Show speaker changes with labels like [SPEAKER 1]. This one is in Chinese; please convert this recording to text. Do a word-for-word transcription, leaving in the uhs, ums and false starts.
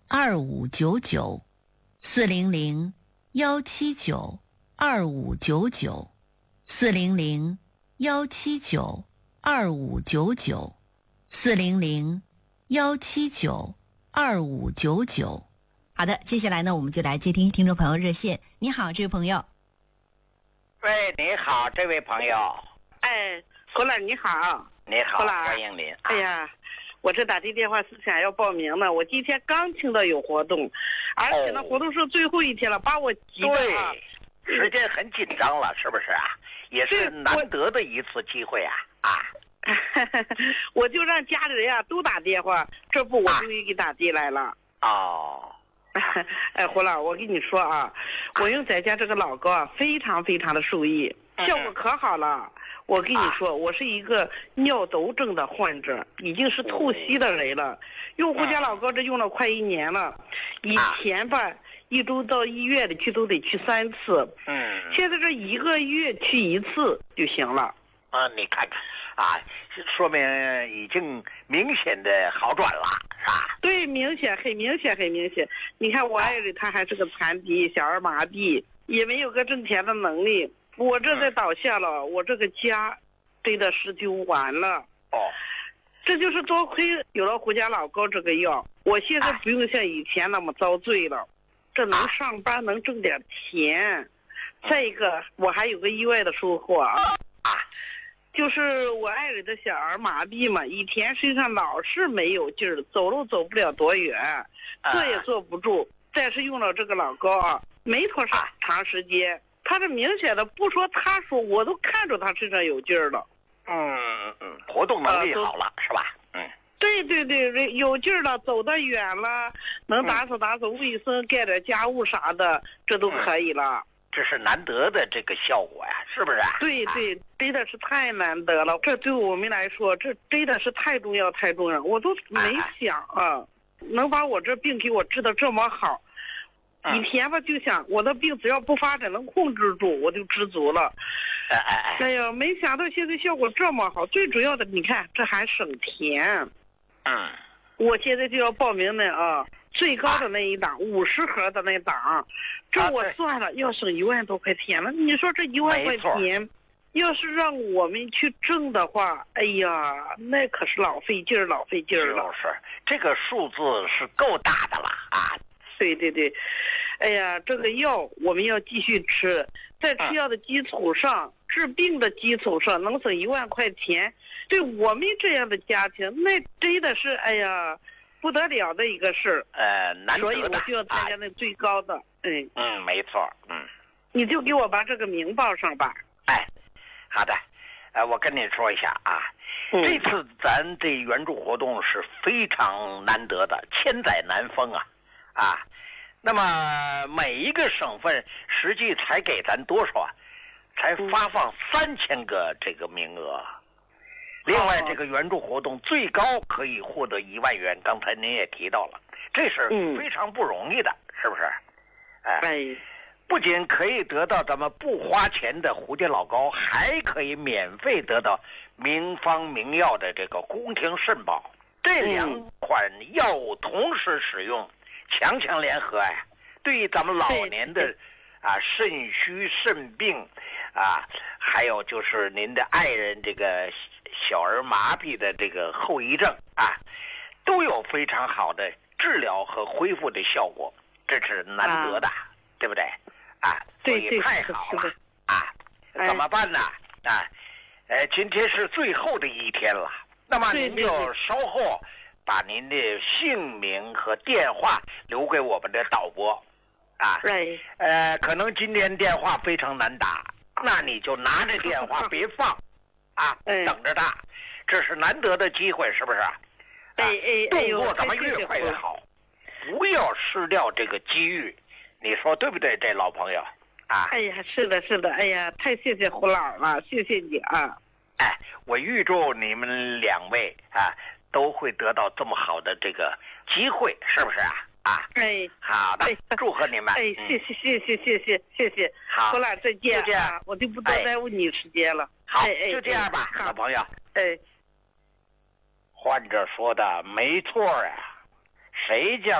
[SPEAKER 1] 二五九九，四零零幺七九二五九九，四零零幺七九二五九九，四零零幺七九二五九九。好的，接下来呢，我们就来接听听众朋友热线。你好，这位朋友。
[SPEAKER 2] 喂，你好，这位朋友。
[SPEAKER 3] 哎，胡老你好。
[SPEAKER 2] 你好，欢迎您。
[SPEAKER 3] 哎呀，我这打这电话是想要报名呢。我今天刚听到有活动，而且呢，活动是最后一天了，把我急的啊。
[SPEAKER 2] 对，时间很紧张了，是不是啊？也是难得的一次机会啊啊！
[SPEAKER 3] 我就让家里人呀、啊、都打电话，这不我终于给打进来了。
[SPEAKER 2] 啊、哦。
[SPEAKER 3] 哎，胡老，我跟你说啊，我用咱家这个老膏啊，非常非常的受益，效果可好了。我跟你说，我是一个尿毒症的患者，已经是透析的人了。用胡家老膏这用了快一年了，以前吧，一周到医院里去都得去三次，
[SPEAKER 2] 嗯，
[SPEAKER 3] 现在这一个月去一次就行了。
[SPEAKER 2] 啊，你看看，啊，说明已经明显的好转了，是吧？
[SPEAKER 3] 对，明显，很明显，很明显。你看我爱人他还是个残疾，小儿麻痹，也没有个挣钱的能力。我这再倒下了，我这个家真的是就完了。
[SPEAKER 2] 哦，
[SPEAKER 3] 这就是多亏有了胡家老膏这个药，我现在不用像以前那么遭罪了，这能上班，能挣点钱。再一个，我还有个意外的收获啊。就是我爱人的小儿麻痹嘛，以前身上老是没有劲儿，走路走不了多远，坐也坐不住。但是用了这个老膏啊，没多长长时间，他是明显的，不说他说，我都看着他身上有劲儿了。
[SPEAKER 2] 嗯嗯，活动能力好了、呃、是吧？嗯，
[SPEAKER 3] 对对对，有劲儿了，走得远了，能打扫打扫卫生，干点家务啥的，这都可以了。
[SPEAKER 2] 嗯，这是难得的这个效果呀，是不是啊？
[SPEAKER 3] 对对，真的是太难得了。这对我们来说，这真的是太重要太重要。我都没想啊，能把我这病给我治得这么好。以前吧就想我的病只要不发展，能控制住，我就知足了。
[SPEAKER 2] 哎哎
[SPEAKER 3] 哎呀，没想到现在效果这么好。最主要的，你看这还省钱。
[SPEAKER 2] 嗯，
[SPEAKER 3] 我现在就要报名呢啊。最高的那一档，五十盒的那档，这我算了，要省一万多块钱了。你说这一万块钱，要是让我们去挣的话，哎呀，那可是老费劲儿，老费劲儿了。
[SPEAKER 2] 是，这个数字是够大的了啊！
[SPEAKER 3] 对对对，哎呀，这个药我们要继续吃，在吃药的基础上，治病的基础上，能省一万块钱，对我们这样的家庭，那真的是哎呀。不得了的一个事儿，
[SPEAKER 2] 呃，难得的，
[SPEAKER 3] 所以我就要参加那最高的，嗯、
[SPEAKER 2] 啊、嗯，没错，嗯，
[SPEAKER 3] 你就给我把这个名报上吧。
[SPEAKER 2] 哎，好的，呃，我跟你说一下啊，嗯、这次咱这援助活动是非常难得的，千载难逢啊，啊，那么每一个省份实际才给咱多少啊？才发放三千个这个名额。嗯另外，这个援助活动最高可以获得一万元，刚才您也提到了，这是非常不容易的，嗯、是不是？哎、呃，不仅可以得到咱们不花钱的蝴蝶老膏，还可以免费得到名方名药的这个宫廷肾宝。这两款药物同时使用，强强联合呀，对于咱们老年的啊肾虚肾病啊，还有就是您的爱人这个。小儿麻痹的这个后遗症啊，都有非常好的治疗和恢复的效果，这是难得的，啊、对不对？啊，所以太好了啊！怎么办呢？啊，呃，今天是最后的一天了，那么您就稍后把您的姓名和电话留给我们的导播啊。
[SPEAKER 3] 对。
[SPEAKER 2] 呃，可能今天电话非常难打，那你就拿着电话别放。啊，等着他，这是难得的机会，是不是？
[SPEAKER 3] 哎哎，
[SPEAKER 2] 动作咱们越快越好，不要失掉这个机遇，你说对不对，这老朋友？啊，
[SPEAKER 3] 哎呀，是的，是的，哎呀，太谢谢胡老了，谢谢你啊！
[SPEAKER 2] 哎，我预祝你们两位啊都会得到这么好的这个机会，是不是啊？啊，
[SPEAKER 3] 哎，
[SPEAKER 2] 好的，祝贺你们！
[SPEAKER 3] 哎，谢谢谢谢谢谢谢谢，
[SPEAKER 2] 好，
[SPEAKER 3] 胡老再见，
[SPEAKER 2] 就这样，
[SPEAKER 3] 我就不多耽误你时间了。
[SPEAKER 2] 好，就这样吧，老朋友。
[SPEAKER 3] 哎，
[SPEAKER 2] 患者说的没错啊，谁叫